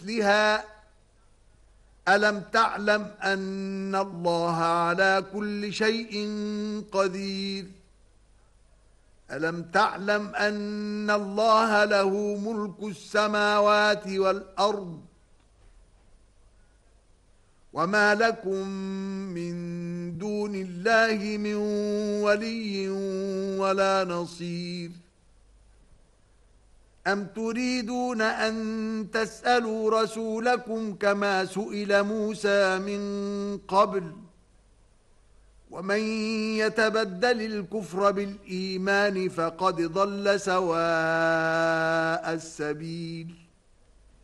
مثلها ألم تعلم أن الله على كل شيء قدير ألم تعلم أن الله له ملك السماوات والأرض وما لكم من دون الله من ولي ولا نصير أم تريدون أن تسألوا رسولكم كما سئل موسى من قبل ومن يتبدل الكفر بالإيمان فقد ضل سواء السبيل